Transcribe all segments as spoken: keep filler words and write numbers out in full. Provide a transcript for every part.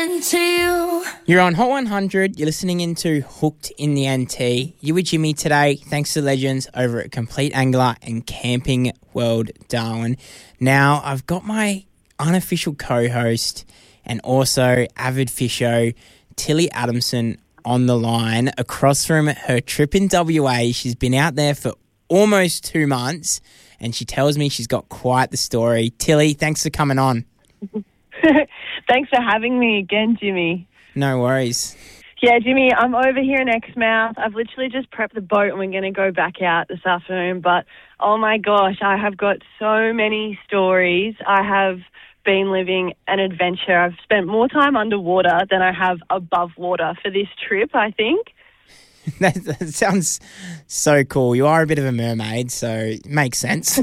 You're on Hot one hundred. You're listening into Hooked in the N T. You with Jimmy today, thanks to legends over at Complete Angler and Camping World Darwin. Now, I've got my unofficial co-host and also avid fisho, Tilly Adamson, on the line across from her trip in W A. She's been out there for almost two months and she tells me she's got quite the story. Tilly, thanks for coming on. Thanks for having me again, Jimmy. No worries. Yeah, Jimmy, I'm over here in Exmouth. I've literally just prepped the boat and we're going to go back out this afternoon. But, oh my gosh, I have got so many stories. I have been living an adventure. I've spent more time underwater than I have above water for this trip, I think. that, that sounds so cool. You are a bit of a mermaid, so it makes sense.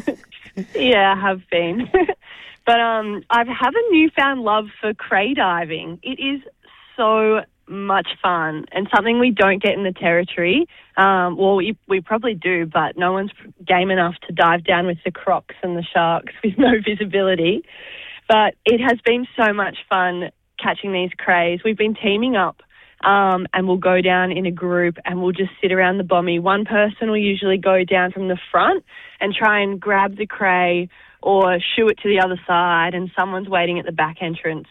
Yeah, I have been. But um, I have a newfound love for cray diving. It is so much fun and something we don't get in the territory. Um, well, we, we probably do, but no one's game enough to dive down with the crocs and the sharks with no visibility. But it has been so much fun catching these crays. We've been teaming up um, and we'll go down in a group and we'll just sit around the bommy. One person will usually go down from the front and try and grab the cray or shoo it to the other side, and someone's waiting at the back entrance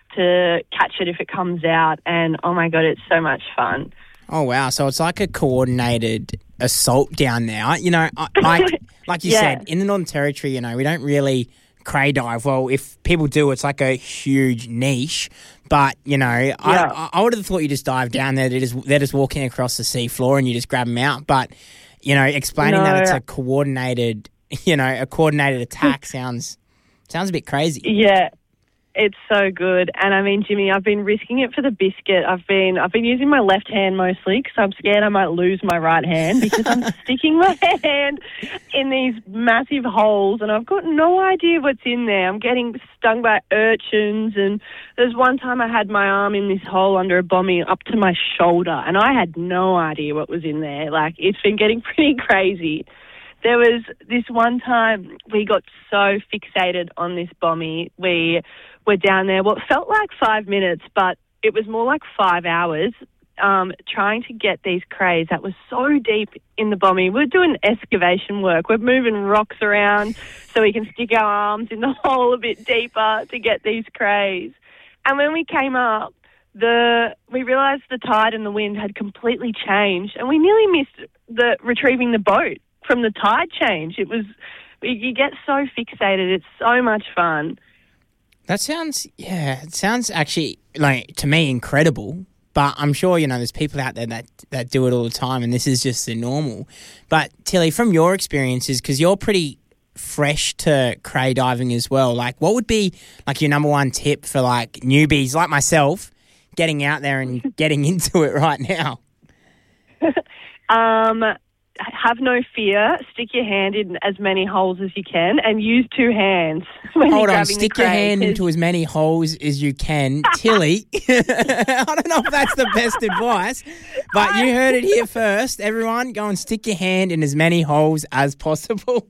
to catch it if it comes out. And, oh, my God, it's so much fun. Oh, wow. So it's like a coordinated assault down there. You know, I, I, like you yeah. said, in the Northern Territory, you know, we don't really cray dive. Well, if people do, it's like a huge niche. But, you know, yeah. I, I would have thought you just dive down there. They're just, they're just walking across the sea floor and you just grab them out. But, you know, explaining no. that it's a coordinated you know, a coordinated attack sounds sounds a bit crazy. Yeah, it's so good. And I mean, Jimmy, I've been risking it for the biscuit. I've been I've been using my left hand mostly because I'm scared I might lose my right hand because I'm sticking my hand in these massive holes and I've got no idea what's in there. I'm getting stung by urchins, and there's one time I had my arm in this hole under a bommy up to my shoulder and I had no idea what was in there. Like, it's been getting pretty crazy. There was this one time we got so fixated on this bommy. We were down there, what felt like five minutes, but it was more like five hours, um, trying to get these crays that was so deep in the bommy. We're doing excavation work. We're moving rocks around so we can stick our arms in the hole a bit deeper to get these crays. And when we came up, the we realised the tide and the wind had completely changed, and we nearly missed the retrieving the boat from the tide change. It was, you get so fixated. It's so much fun. That sounds, yeah, it sounds actually, like, to me, incredible. But I'm sure, you know, there's people out there that, that do it all the time and this is just the normal. But, Tilly, from your experiences, because you're pretty fresh to cray diving as well, like, what would be, like, your number one tip for, like, newbies like myself getting out there and getting into it right now? um... Have no fear. Stick your hand in as many holes as you can and use two hands when Hold you're on, grabbing stick the your cray, hand into as many holes as you can. Tilly, I don't know if that's the best advice, but you heard it here first. Everyone, go and stick your hand in as many holes as possible.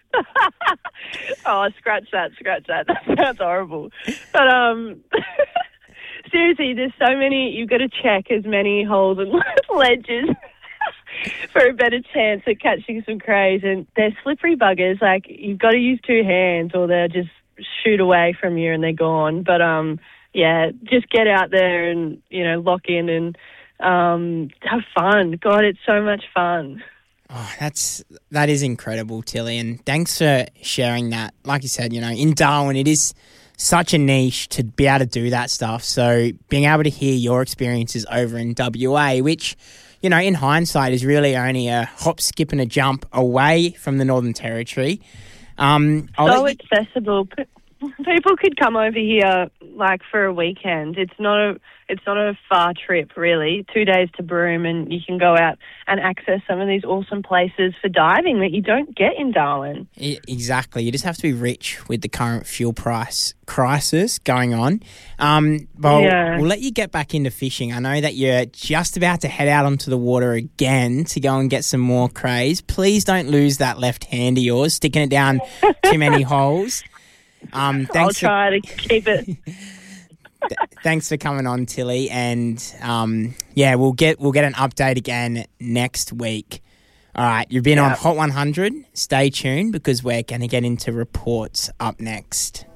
Oh, scratch that, scratch that. That sounds horrible. But, um... seriously, there's so many, you've got to check as many holes and ledges for a better chance at catching some crays. And they're slippery buggers. Like, you've got to use two hands or they'll just shoot away from you and they're gone. But, um, yeah, just get out there and, you know, lock in and um, have fun. God, it's so much fun. Oh, that's, that is incredible, Tilly. And thanks for sharing that. Like you said, you know, in Darwin, it is such a niche to be able to do that stuff. So being able to hear your experiences over in W A, which, you know, in hindsight is really only a hop, skip and a jump away from the Northern Territory. Um, so accessible. P- People could come over here like for a weekend. It's not a it's not a far trip really. Two days to Broome and you can go out and access some of these awesome places for diving that you don't get in Darwin. Exactly. You just have to be rich with the current fuel price crisis going on. Um, but yeah. we'll let you get back into fishing. I know that you're just about to head out onto the water again to go and get some more crays. Please don't lose that left hand of yours, sticking it down too many holes. Um, I'll thanks try for, to keep it. th- thanks for coming on, Tilly. And um, yeah, we'll get we'll get an update again next week. All right, you've been Yeah. on Hot one hundred. Stay tuned because we're going to get into reports up next.